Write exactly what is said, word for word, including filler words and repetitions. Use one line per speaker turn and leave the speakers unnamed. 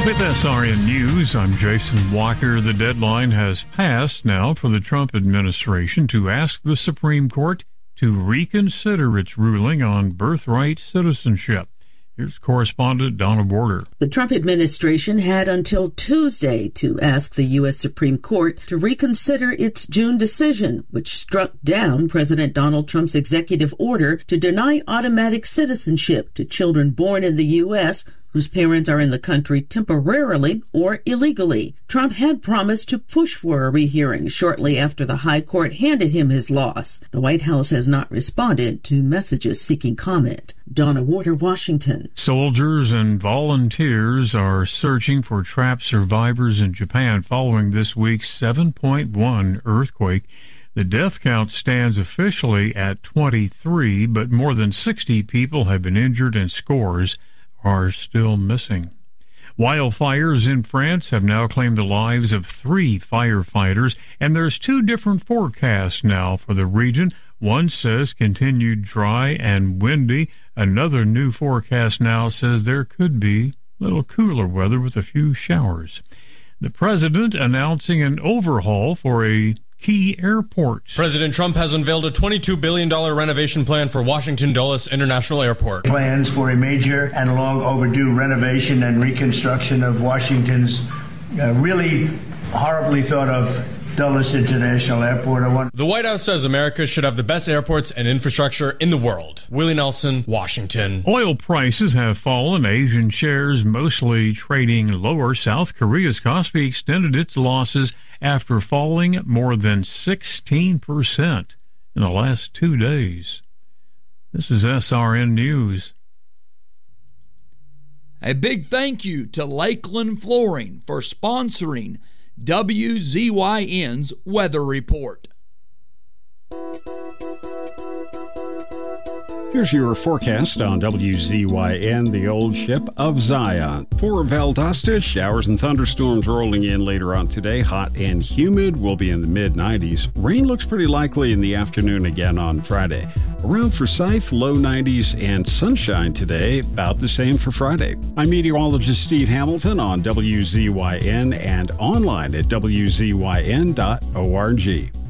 With S R N News, I'm Jason Walker. The deadline has passed now for the Trump administration to ask the Supreme Court to reconsider its ruling on birthright citizenship. Here's correspondent Donna Border.
The Trump administration had until Tuesday to ask the U S Supreme Court to reconsider its June decision, which struck down President Donald Trump's executive order to deny automatic citizenship to children born in the U S whose parents are in the country temporarily or illegally. Trump had promised to push for a rehearing shortly after the high court handed him his loss. The White House has not responded to messages seeking comment. Donna Warder, Washington.
Soldiers and volunteers are searching for trapped survivors in Japan following this week's seven point one earthquake. The death count stands officially at twenty-three, but more than sixty people have been injured and scores are still missing. Wildfires in France have now claimed the lives of three firefighters, and there's two different forecasts now for the region. One says continued dry and windy. Another new forecast now says there could be a little cooler weather with a few showers. The president announcing an overhaul for a key airport.
President Trump has unveiled a twenty-two billion dollars renovation plan for Washington Dulles International Airport.
Plans for a major and long overdue renovation and reconstruction of Washington's uh, really horribly thought of Dulles International Airport. I want-
the White House says America should have the best airports and infrastructure in the world. Willie Nelson, Washington.
Oil prices have fallen. Asian shares mostly trading lower. South Korea's Kospi extended its losses after falling more than sixteen percent in the last two days. This is S R N News.
A big thank you to Lakeland Flooring for sponsoring W Z Y N's Weather Report.
Here's your forecast on W Z Y N, the old ship of Zion. For Valdosta, showers and thunderstorms rolling in later on today. Hot and humid, will be in the mid nineties. Rain looks pretty likely in the afternoon again on Friday. Around Forsyth, low nineties and sunshine today, about the same for Friday. I'm meteorologist Steve Hamilton on W Z Y N and online at W Z Y N dot org.